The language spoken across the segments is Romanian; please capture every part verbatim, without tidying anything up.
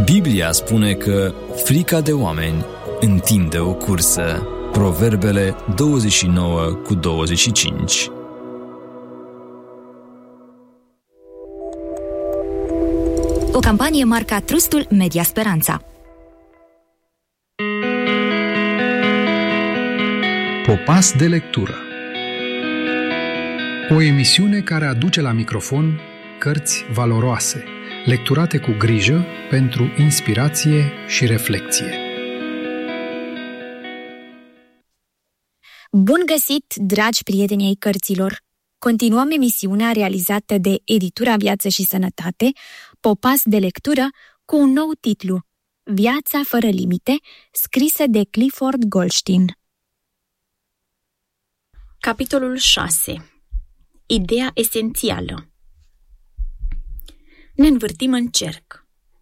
Biblia spune că frica de oameni întinde o cursă. Proverbele douăzeci și nouă cu douăzeci și cinci. O campanie marca Trustul Media Speranța. Popas de lectură. O emisiune care aduce la microfon cărți valoroase, lecturate cu grijă pentru inspirație și reflecție. Bun găsit, dragi prieteni ai cărților! Continuăm emisiunea realizată de Editura Viață și Sănătate, Popas de lectură, cu un nou titlu, Viața fără limite, scrisă de Clifford Goldstein. Capitolul șase. Ideea esențială. Ne învârtim în cerc.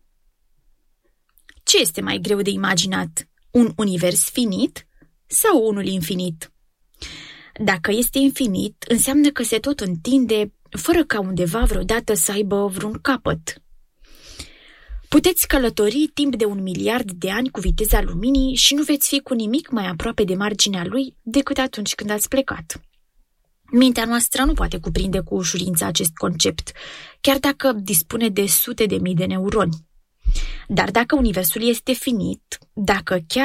Ce este mai greu de imaginat? Un univers finit sau unul infinit? Dacă este infinit, înseamnă că se tot întinde, fără ca undeva vreodată să aibă vreun capăt. Puteți călători timp de un miliard de ani cu viteza luminii și nu veți fi cu nimic mai aproape de marginea lui decât atunci când ați plecat. Mintea noastră nu poate cuprinde cu ușurință acest concept, chiar dacă dispune de sute de mii de neuroni. Dar dacă universul este finit, dacă chiar